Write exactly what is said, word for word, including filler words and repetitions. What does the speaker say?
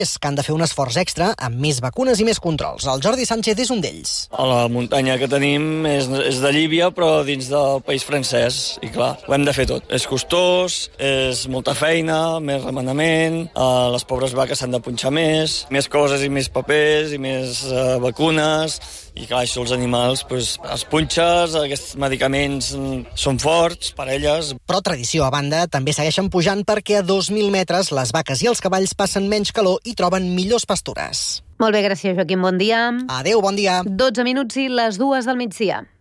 és que han de fer un esforç extra amb més vacunes i més controls. El Jordi Sánchez és un d'ells. A la muntanya que tenim és, és de Llívia, però dins del país francès. I clar, ho hem de fer tot. És costós, és molta feina, més remenament, eh, les pobres vaques s'han de punxar més, més coses i més papers i més eh, vacunes. I clar, això els animals, doncs, els punxes, aquests medicaments són forts per elles. Però tradició a banda, també segueixen pujant perquè a dos mil metres les vaques i els cavalls passen menys calor i troben millors pastures. Molt bé, gràcies, Joaquim. Bon dia. Adéu, bon dia. dotze minuts i les dues del migdia.